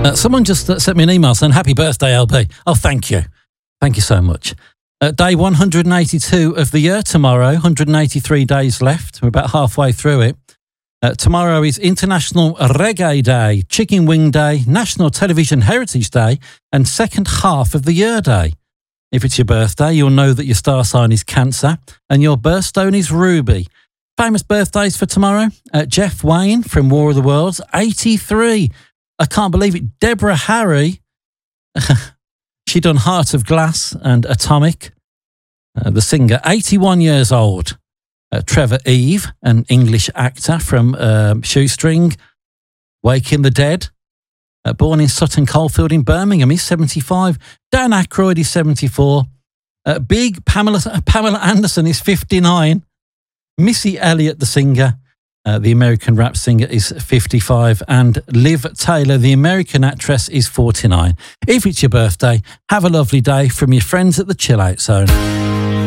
Someone just sent me an email saying, happy birthday, LB. Oh, thank you. Thank you so much. Day 182 of the year tomorrow, 183 days left. We're about halfway through it. Tomorrow is International Reggae Day, Chicken Wing Day, National Television Heritage Day, and second half of the year day. If it's your birthday, you'll know that your star sign is Cancer and your birthstone is Ruby. Famous birthdays for tomorrow. Jeff Wayne from War of the Worlds, 83. I can't believe it. Deborah Harry. She done Heart of Glass and Atomic. The singer, 81 years old. Trevor Eve, an English actor from Shoestring, Waking the Dead. Born in Sutton Coldfield in Birmingham, he's 75. Dan Aykroyd is 74. Big Pamela Anderson is 59. Missy Elliott, the singer, the American rap singer, is 55. And Liv Taylor, the American actress, is 49. If it's your birthday, have a lovely day from your friends at the Chill Out Zone.